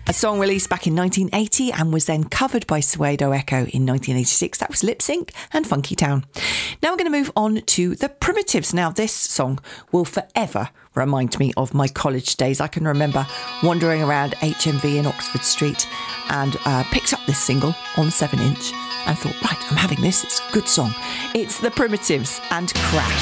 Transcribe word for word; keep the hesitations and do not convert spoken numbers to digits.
A song released back in nineteen eighty and was then covered by Suedo Echo in nineteen eighty-six. That was Lip Sync and Funky Town. Now we're going to move on to The Primitives. Now this song will forever remind me of my college days. I can remember wandering around H M V in Oxford Street and uh, picked up this single on seven inch and thought, right, I'm having this. It's a good song. It's The Primitives and Crash.